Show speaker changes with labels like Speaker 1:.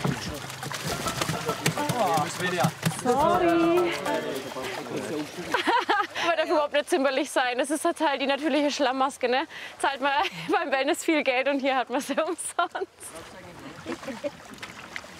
Speaker 1: Sorry. Aber darf überhaupt nicht zimperlich sein. Das ist halt die natürliche Schlammmaske, ne? Zahlt man beim Wellness viel Geld und hier hat man sie umsonst.